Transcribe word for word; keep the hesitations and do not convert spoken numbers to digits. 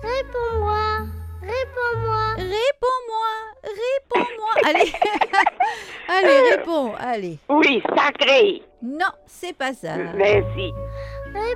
Réponds-moi. Réponds-moi. Réponds-moi. Réponds-moi. Allez. Allez, réponds. Allez. Oui, sacré. Non, c'est pas ça. Merci.